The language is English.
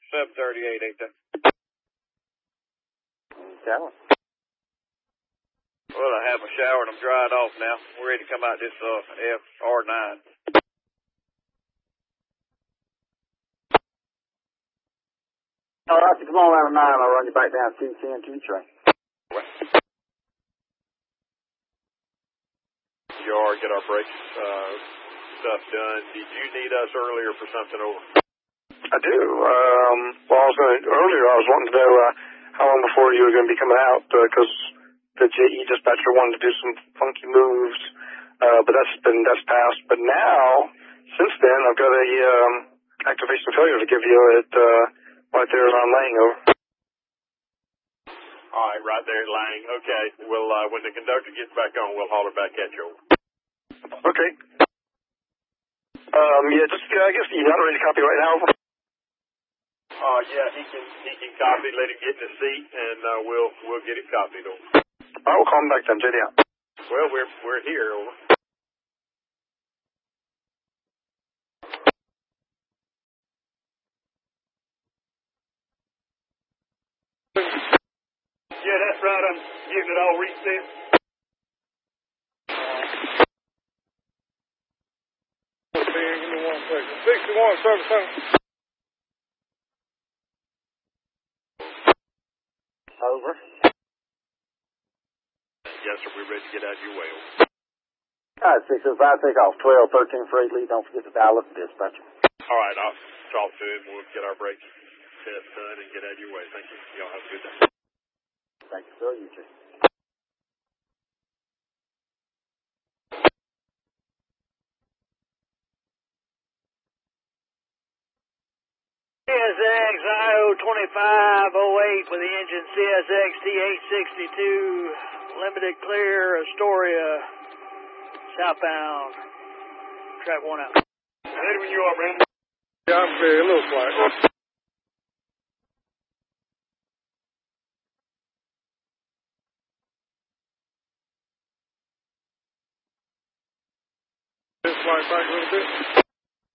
738, ain't that? That one. Well, I have my shower and I'm dried off now. We're ready to come out this FR9. All right, so come on out of 9. I'll run you back down to TNT train. Get our brakes stuff done. Did you need us earlier for something over? I do. Well, earlier I was wanting to know how long before you were going to be coming out, because the JE dispatcher wanted to do some funky moves, but that's passed. But now, since then, I've got a activation failure to give you at right there on Lang. Over. All right, right there at Lang. Okay. Well, when the conductor gets back on, we'll holler back at you. Okay. Yeah, just I guess you're not ready to copy right now. Yeah, he can copy. Let him get in the seat, and we'll get it copied over. I will call him back then, JD. Well, we're here. Over. Yeah, that's right. I'm getting it all reset. 61 service center. Over. Yes, sir. We're ready to get out of your way. All right, 605, take off. 1213 for 8 lead. Don't forget to dial up the dispatcher. All right, I'll talk to him. We'll get our brakes test done and get out of your way. Thank you. Y'all have a good day. Thank you, sir. You too. CSX IO2508 with the engine CSX T862, limited clear, Astoria, southbound, track 1 out. Ready when you are, man. Yeah, I'm very a little flat. Just slide back a little bit.